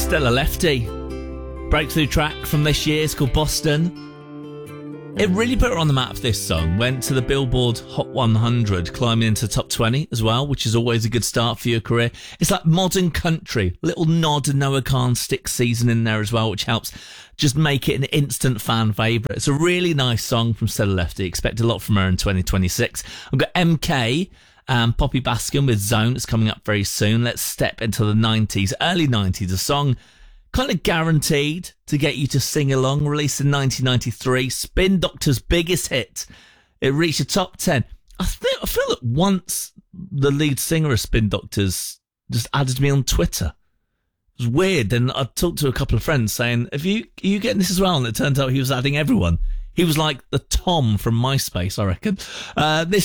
Stella Lefty. Breakthrough track from this year. It's called Boston. It really put her on the map, this song. Went to the Billboard Hot 100, climbing into the top 20 as well, which is always a good start for your career. It's like modern country. Little nod and Noah Khan Stick season in there as well, which helps just make it an instant fan favourite. It's a really nice song from Stella Lefty. Expect a lot from her in 2026. I've got MK and Poppy Baskin with Zone. It's coming up very soon. Let's step into the 90s, early 90s. A song kind of guaranteed to get you to sing along. Released in 1993, Spin Doctor's biggest hit. It reached the top 10. I feel that once the lead singer of Spin Doctors just added me on Twitter. It was weird. And I talked to a couple of friends saying, are you getting this as well? And it turns out he was adding everyone. He was like the Tom from MySpace, I reckon. This